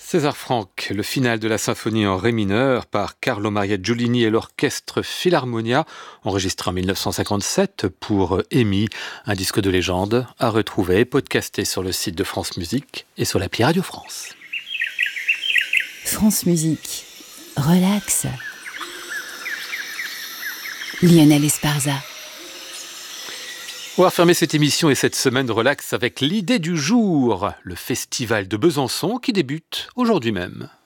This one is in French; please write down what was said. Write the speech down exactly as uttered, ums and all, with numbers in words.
César Franck, le final de la symphonie en ré mineur par Carlo Maria Giulini et l'orchestre Philharmonia, enregistré en mille neuf cent cinquante-sept pour EMI, un disque de légende, à retrouver, podcasté sur le site de France Musique et sur l'appli Radio France. France Musique, relax. Lionel Esparza. On va fermer cette émission et cette semaine relax avec l'idée du jour, le festival de Besançon qui débute aujourd'hui même.